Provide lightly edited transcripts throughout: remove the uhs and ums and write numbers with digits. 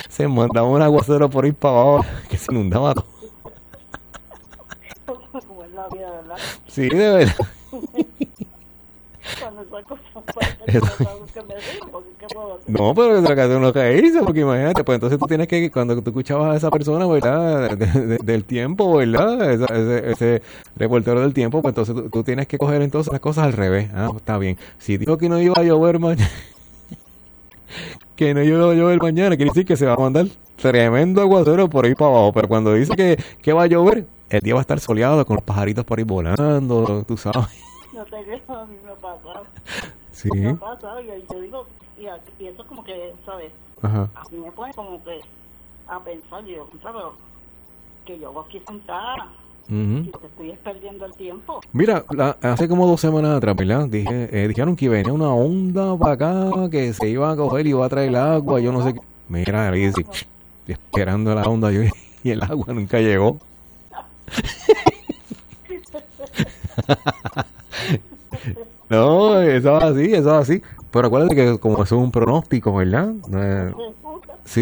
se mandaba un aguacero por ahí para abajo que se inundaba todo. Como es la vida, ¿verdad? Sí, de verdad. Cuando saco que me río, porque ¿qué puedo hacer? No, pero se que uno reírse, porque imagínate, pues entonces tú tienes que, cuando tú escuchabas a esa persona, ¿verdad? Del tiempo, ¿verdad? Ese reportero del tiempo, pues entonces tú tienes que coger entonces las cosas al revés. Ah, está bien. Si dijo que no iba a llover mañana, que no iba a llover mañana, quiere decir que se va a mandar tremendo aguacero por ahí para abajo. Pero cuando dice que va a llover, el día va a estar soleado con los pajaritos por ahí volando, tú sabes. No te creo, a mí me ha pasado. Sí. Me ha pasado, y yo digo, y eso como que, ¿sabes? Ajá. A mí me pone como que a pensar, yo, pero que yo voy aquí sentada, y lo que estoy es perdiendo el tiempo. Mira, hace como 2 semanas atrás, ¿verdad? Dijeron que venía una onda para acá, que se iba a coger y iba a traer el agua, yo no sé qué. Mira, Lizzy, esperando la onda yo, y el agua nunca llegó. No, eso es así. Pero acuérdate que como eso es un pronóstico, ¿verdad? Sí.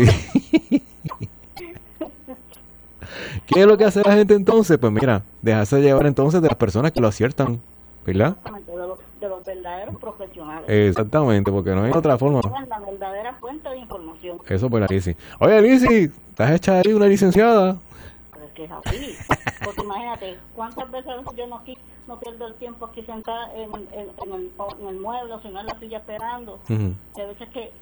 ¿Qué es lo que hace la gente entonces? Pues mira, dejarse llevar entonces de las personas que lo aciertan, ¿verdad? Exactamente, de los verdaderos profesionales. Exactamente, porque no hay otra forma. La verdadera fuente de información. Eso pues la Lizzy. Oye, Lizzy, ¿estás hecha ahí una licenciada? Pero es que es así. Porque imagínate, ¿cuántas veces yo no pierdo el tiempo aquí sentada en el mueble o en la silla esperando? Uh-huh. Y a veces que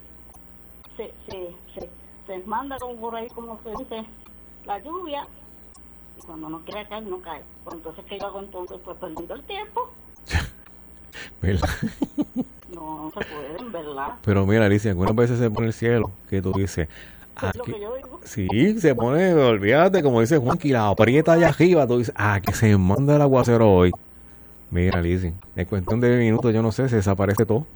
se manda como por ahí, como se dice, la lluvia, y cuando no quiere caer, no cae. Pues entonces, ¿qué yo hago entonces? Pues perdiendo el tiempo. ¿Verdad? No se puede, en verdad. Pero mira, Lizzy, algunas veces se pone el cielo, que tú dices... Es lo que yo digo. Sí, se pone, olvídate, como dice Juanqui, la aprieta allá arriba, tú dices, que se manda el aguacero hoy. Mira, Lizzy, en cuestión de minutos, yo no sé, se desaparece todo.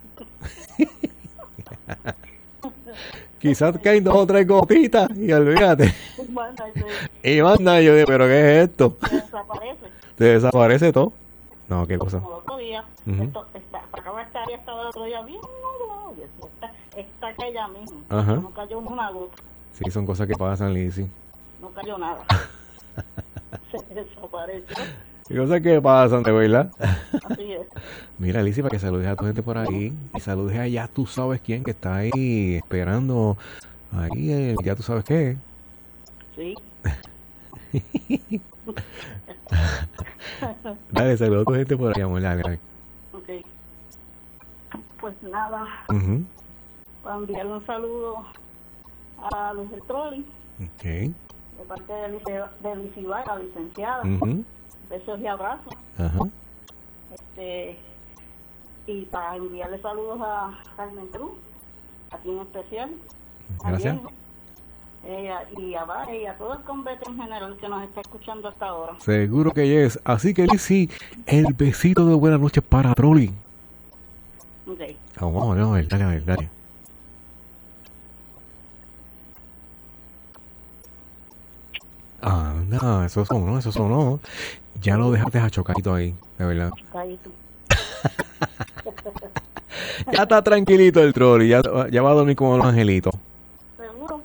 Quizás caen 2 o 3 gotitas y olvídate. Y manda, yo digo, ¿pero qué es esto? Se desaparece. Se desaparece todo. No, qué cosa. Como el otro día, acaba de estar y estaba el otro día bien nublado, está aquella misma. Ajá. No cayó una gota. Sí, son cosas que pasan, Lizzy. No cayó nada. Se desapareció. Y cosas que pasan, de verdad. Así es. Mira, Lizzy, para que saludes a tu gente por ahí. Y saludes a ya tú sabes quién que está ahí esperando. Ahí, ya tú sabes qué. Sí. Dale, saludos a tu gente por ahí, amor. Dale. Ok. Pues nada. Uh-huh. Para enviarle un saludo a Luis del Trolli. Ok. De parte de Lizzy, la licenciada. Uh-huh. Besos y abrazos. Ajá. Y para enviarle saludos a Carmen Cruz, a ti en especial. Gracias. Y a Vare y a todo el convete en general que nos está escuchando hasta ahora. Seguro que es. Así que, Lizzy, el besito de buenas noches para Trolli. Ok. Vamos a ver, dale. No, eso sonó. Ya lo dejaste a Chocadito ahí, de verdad. Chocadito. Ya está tranquilito el Trolli, ya va a dormir como los angelitos. ¿Seguro?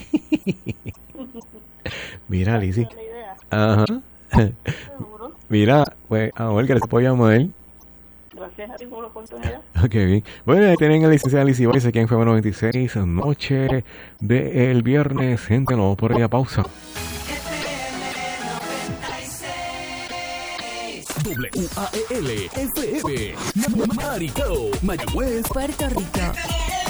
Mira, Lizzy. Esa es la idea. Ajá. ¿Seguro? Mira, pues, amor, gracias por llamar. Gracias a ti por la oportunidad. Ok, bien. Bueno, ahí tienen a la licenciada Lizzy Báez aquí en FM 96, noche del viernes. Gente, no, por ella pausa. WAEL FM Maricao, Mayagüez, Puerto Rico.